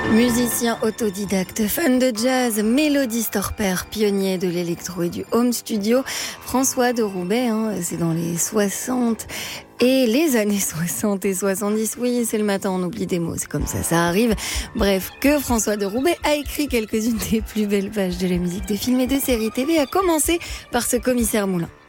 Musicien autodidacte, fan de jazz, Mélodie Storper, pionnier de l'électro et du home studio, François de Roubaix, c'est dans les 60 et les années 60 et 70. Oui, c'est le matin, on oublie des mots, c'est comme ça arrive. Bref, que François de Roubaix a écrit quelques-unes des plus belles pages de la musique de films et de séries TV, à commencer par ce Commissaire Moulin.